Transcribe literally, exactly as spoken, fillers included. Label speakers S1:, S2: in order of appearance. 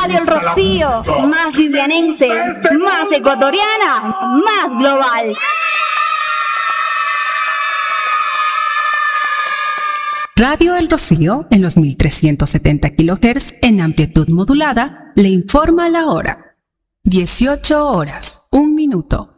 S1: Radio El Rocío, más vivianense, más ecuatoriana, más global.
S2: Radio El Rocío, en los mil trescientos setenta kilohertz en amplitud modulada, le informa la hora. dieciocho horas, un minuto.